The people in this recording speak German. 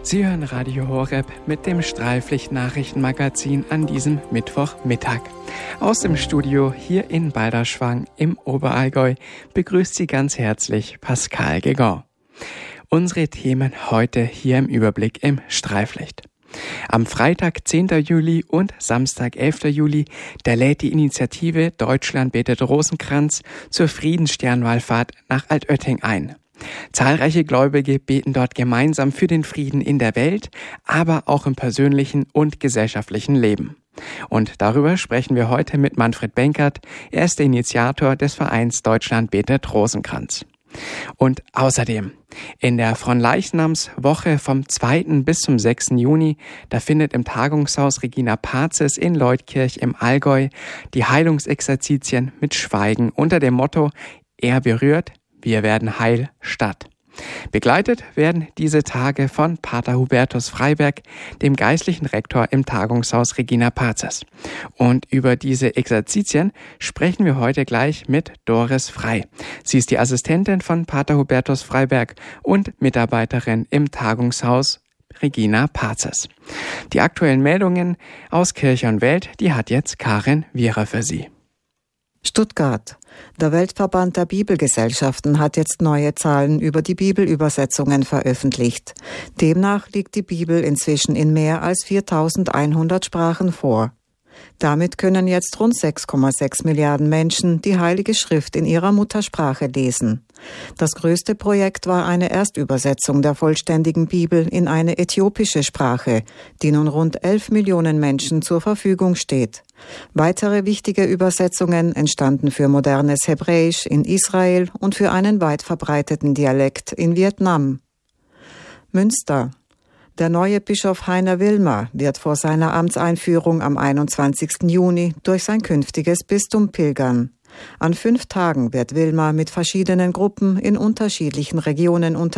Sie hören Radio Horeb mit dem Streiflicht-Nachrichtenmagazin an diesem Mittwochmittag. Aus dem Studio hier in Balderschwang im Oberallgäu begrüßt Sie ganz herzlich Pascal Gegon. Unsere Themen heute hier im Überblick im Streiflicht. Am Freitag, 10. Juli und Samstag, 11. Juli, da lädt die Initiative Deutschland betet Rosenkranz zur Friedenssternwallfahrt nach Altötting ein. Zahlreiche Gläubige beten dort gemeinsam für den Frieden in der Welt, aber auch im persönlichen und gesellschaftlichen Leben. Und darüber sprechen wir heute mit Manfred Benkert. Er ist der Initiator des Vereins Deutschland betet Rosenkranz. Und außerdem, in der Fronleichnamswoche vom 2. bis zum 6. Juni, da findet im Tagungshaus Regina Pazes in Leutkirch im Allgäu die Heilungsexerzitien mit Schweigen unter dem Motto Er berührt, wir werden heil statt. Begleitet werden diese Tage von Pater Hubertus Freiberg, dem geistlichen Rektor im Tagungshaus Regina Pazes. Und über diese Exerzitien sprechen wir heute gleich mit Doris Frei. Sie ist die Assistentin von Pater Hubertus Freiberg und Mitarbeiterin im Tagungshaus Regina Pazes. Die aktuellen Meldungen aus Kirche und Welt, die hat jetzt Karin Wierer für Sie. Stuttgart. Der Weltverband der Bibelgesellschaften hat jetzt neue Zahlen über die Bibelübersetzungen veröffentlicht. Demnach liegt die Bibel inzwischen in mehr als 4.100 Sprachen vor. Damit können jetzt rund 6,6 Milliarden Menschen die Heilige Schrift in ihrer Muttersprache lesen. Das größte Projekt war eine Erstübersetzung der vollständigen Bibel in eine äthiopische Sprache, die nun rund 11 Millionen Menschen zur Verfügung steht. Weitere wichtige Übersetzungen entstanden für modernes Hebräisch in Israel und für einen weit verbreiteten Dialekt in Vietnam. Münster. Der neue Bischof Heiner Wilmer wird vor seiner Amtseinführung am 21. Juni durch sein künftiges Bistum pilgern. An 5 Tagen wird Wilmer mit verschiedenen Gruppen in unterschiedlichen Regionen